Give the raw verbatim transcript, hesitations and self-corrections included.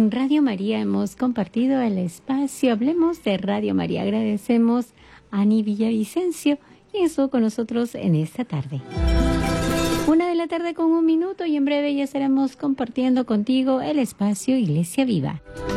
en Radio María hemos compartido el espacio. Hablemos de Radio María. Agradecemos a Ani Villavicencio, quien estuvo con nosotros en esta tarde. Una de la tarde con un minuto y en breve ya estaremos compartiendo contigo el espacio Iglesia Viva.